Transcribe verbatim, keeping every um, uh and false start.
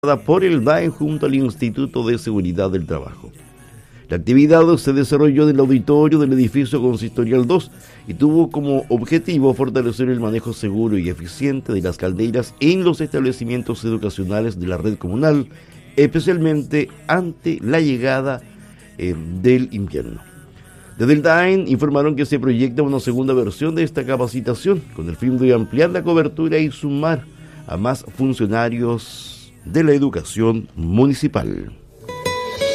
por el D A E junto al Instituto de Seguridad del Trabajo. La actividad se desarrolló en el auditorio del edificio Consistorial dos y tuvo como objetivo fortalecer el manejo seguro y eficiente de las calderas en los establecimientos educacionales de la red comunal, especialmente ante la llegada eh, del invierno. Desde el D A E informaron que se proyecta una segunda versión de esta capacitación con el fin de ampliar la cobertura y sumar a más funcionarios de la educación municipal.